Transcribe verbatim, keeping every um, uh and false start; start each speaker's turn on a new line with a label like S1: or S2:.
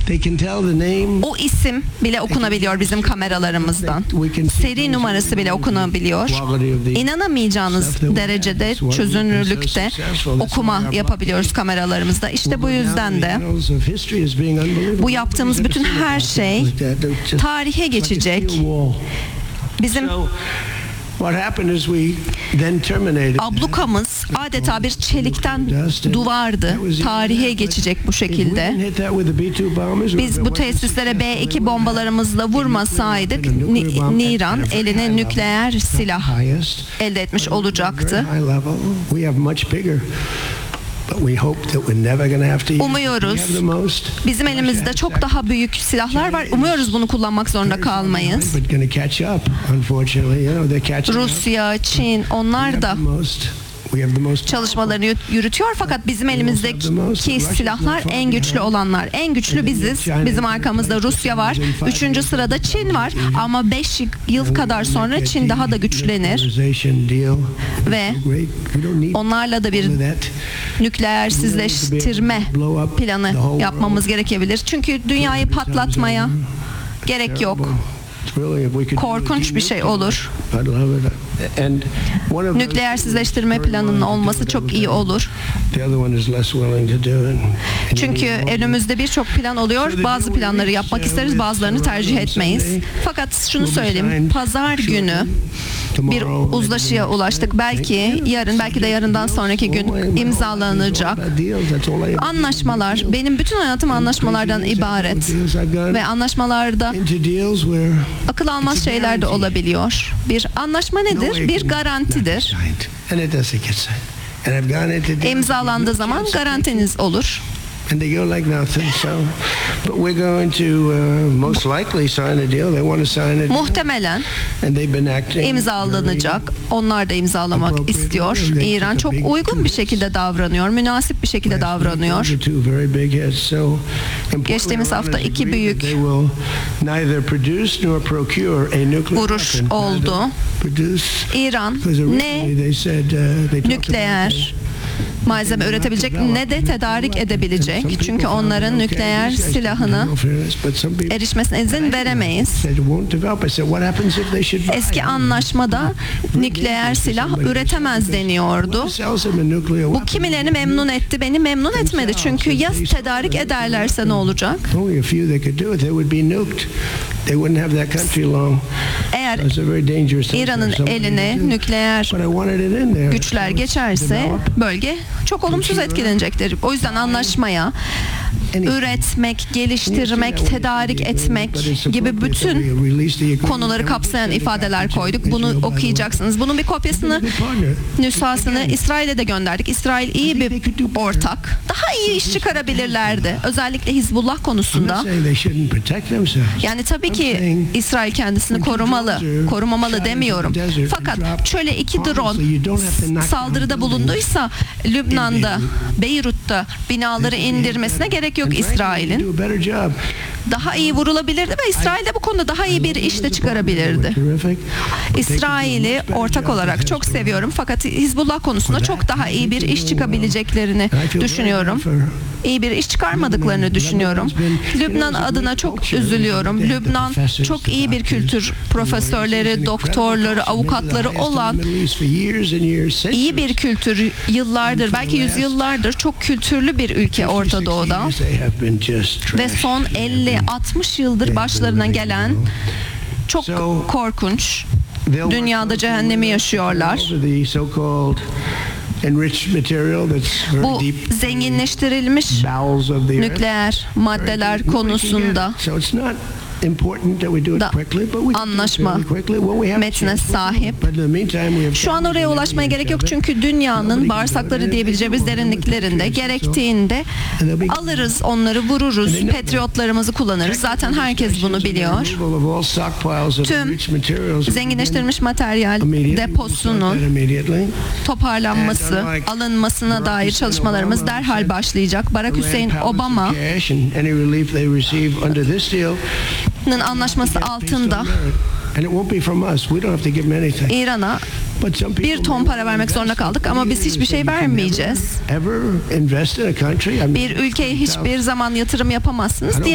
S1: O isim bile okunabiliyor bizim kameralarımızdan. Seri numarası bile okunabiliyor. İnanamayacağınız derecede çözünürlükte okuma yapabiliyoruz kameralarımızda. İşte bu yüzden de bu yaptığımız bütün her şey tarihe geçecek. Bizim ablukamız adeta bir çelikten duvardı. Tarihe geçecek bu şekilde. Biz bu tesislere B iki bombalarımızla vurmasaydık Niran eline nükleer silah elde etmiş olacaktı. Umuyoruz. Bizim elimizde çok daha büyük silahlar var. Umuyoruz bunu kullanmak zorunda kalmayız. Rusya, Çin, onlar da çalışmalarını yürütüyor fakat bizim elimizdeki silahlar en güçlü olanlar. En güçlü biziz. Bizim arkamızda Rusya var. Üçüncü sırada Çin var. Ama beş yıl kadar sonra Çin daha da güçlenir. Ve onlarla da bir nükleersizleştirme planı yapmamız gerekebilir. Çünkü dünyayı patlatmaya gerek yok. Korkunç bir şey olur. Nükleersizleştirme planının olması çok iyi olur. Çünkü önümüzde birçok plan oluyor. Bazı planları yapmak isteriz, bazılarını tercih etmeyiz. Fakat şunu söyleyeyim, pazar günü bir uzlaşıya ulaştık. Belki yarın, belki de yarından sonraki gün imzalanacak. Anlaşmalar, benim bütün hayatım anlaşmalardan ibaret. Ve anlaşmalarda akıl almaz şeyler de olabiliyor. Bir anlaşma nedir? Bir garantidir. İmzalandığı zaman garantiniz olur.
S2: And they go like nothing. So, but we're going to uh, most likely sign a deal. They want to sign it.
S1: Muhtemelen imzalanacak. Onlar da imzalamak istiyor. İran çok uygun bir şekilde davranıyor, münasip bir şekilde davranıyor. Geçtiğimiz hafta iki büyük vuruş oldu. İran ne nükleer malzeme üretebilecek ne de tedarik edebilecek. Çünkü onların nükleer silahını erişmesine izin veremeyiz. Eski anlaşmada nükleer silah üretemez deniyordu. Bu kimilerini memnun etti, beni memnun etmedi. Çünkü ya tedarik ederlerse ne olacak? Eğer İran'ın eline nükleer güçler geçerse bölge çok olumsuz etkilenecektir. O yüzden anlaşmaya üretmek, geliştirmek, tedarik etmek gibi bütün konuları kapsayan ifadeler koyduk. Bunu okuyacaksınız. Bunun bir kopyasını, nüshasını İsrail'e de gönderdik. İsrail iyi bir ortak. Daha iyi iş çıkarabilirlerdi. Özellikle Hizbullah konusunda. Yani tabii ki İsrail kendisini korumalı, korumamalı demiyorum. Fakat şöyle iki drone saldırıda bulunduysa Lübnan'da, Beyrut'ta binaları indirmesine gerek yok İsrail'in. Daha iyi vurulabilirdi ve İsrail de bu konuda daha iyi bir iş de çıkarabilirdi. İsrail'i ortak olarak çok seviyorum fakat Hizbullah konusunda çok daha iyi bir iş çıkabileceklerini düşünüyorum. İyi bir iş çıkarmadıklarını düşünüyorum. Lübnan adına çok üzülüyorum. Lübnan çok iyi bir kültür profesörleri, doktorları, avukatları olan iyi bir kültür, yıllardır, belki yüzyıllardır çok kültürlü bir ülke Orta Doğu'da. Ve son elli altmış yıldır başlarına gelen çok korkunç, dünyada cehennemi yaşıyorlar. Bu zenginleştirilmiş nükleer maddeler konusunda da anlaşma metnine sahip. Şu an oraya ulaşmaya gerek yok çünkü dünyanın bağırsakları diyebileceğimiz derinliklerinde gerektiğinde alırız onları, vururuz, patriotlarımızı kullanırız. Zaten herkes bunu biliyor. Tüm zenginleştirilmiş materyal deposunun toparlanması, alınmasına dair çalışmalarımız derhal başlayacak. Barack Hüseyin Obama Nın anlaşması altında İran'a bir ton para vermek zorunda kaldık ama biz hiçbir şey vermeyeceğiz. Bir ülkeye hiçbir zaman yatırım yapamazsınız diye